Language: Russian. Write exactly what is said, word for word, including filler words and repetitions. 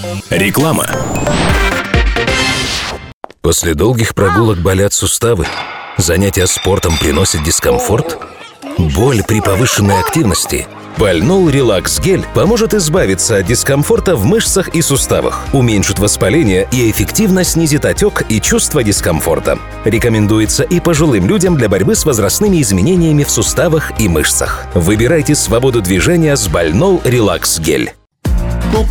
Реклама. После долгих прогулок болят суставы. Занятия спортом приносят дискомфорт. Боль при повышенной активности. Больнол Релакс Гель поможет избавиться от дискомфорта в мышцах и суставах, уменьшит воспаление и эффективно снизит отек и чувство дискомфорта. Рекомендуется и пожилым людям для борьбы с возрастными изменениями в суставах и мышцах. Выбирайте свободу движения с Больнол Релакс Гель.